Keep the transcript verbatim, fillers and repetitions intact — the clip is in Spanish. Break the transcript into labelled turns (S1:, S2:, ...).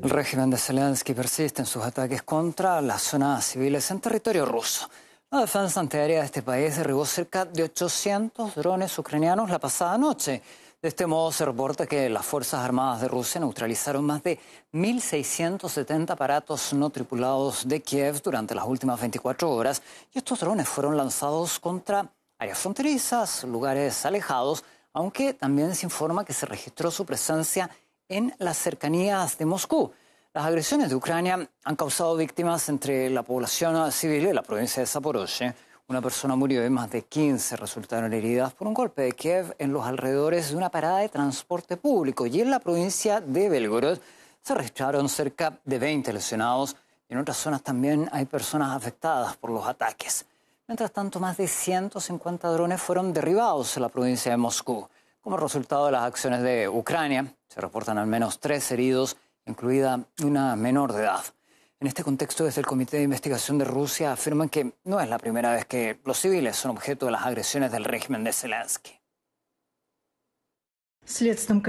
S1: El régimen de Zelensky persiste en sus ataques contra las zonas civiles en territorio ruso. La defensa antiaérea de este país derribó cerca de ochocientos drones ucranianos la pasada noche. De este modo se reporta que las Fuerzas Armadas de Rusia neutralizaron más de mil seiscientos setenta aparatos no tripulados de Kiev durante las últimas veinticuatro horas, y estos drones fueron lanzados contra áreas fronterizas, lugares alejados, aunque también se informa que se registró su presencia en las cercanías de Moscú. Las agresiones de Ucrania han causado víctimas entre la población civil de la provincia de Zaporozhye. Una persona murió y más de quince resultaron heridas por un golpe de Kiev en los alrededores de una parada de transporte público. Y en la provincia de Belgorod se registraron cerca de veinte lesionados. Y en otras zonas también hay personas afectadas por los ataques. Mientras tanto, más de ciento cincuenta drones fueron derribados en la provincia de Moscú. Como resultado de las acciones de Ucrania, se reportan al menos tres heridos, incluida una menor de edad. En este contexto, desde el Comité de Investigación de Rusia afirman que no es la primera vez que los civiles son objeto de las agresiones del régimen de Zelensky.